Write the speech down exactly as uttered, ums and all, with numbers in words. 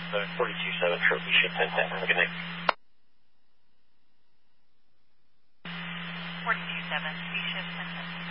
forty-two seven Trophy Ship ten ten. Have a good night. forty-two seven, Trophy Ship ten ten.